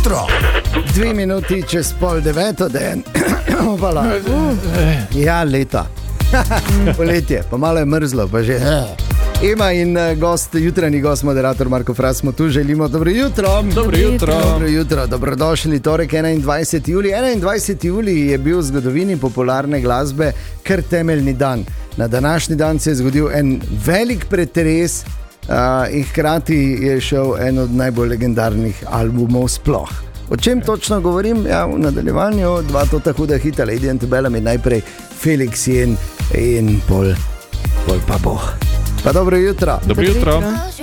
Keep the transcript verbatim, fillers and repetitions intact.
jutro. Dve minuti čez pol deveto, den. Ja, leta. Poletje, pa malo je mrzlo, pa že. Ema in gost, jutranji gost, moderator Marko Fras, smo tu, želimo dobro jutro. Dobro jutro. Dobro jutro, dobrodošli, torek enaindvajseti julij. enaindvajseti julij je bil v zgodovini popularne glasbe kar temeljni dan. Na današnji dan se je zgodil en velik pretres uh, in hkrati je šel en od najbolj legendarnih albumov sploh. O čem točno govorim? Ja, v nadaljevanju dva tota huda hita, Lady Antebellum in najprej Felix Jen in pol, pol pa Boh. Pa dobro jutro. Dobro jutro.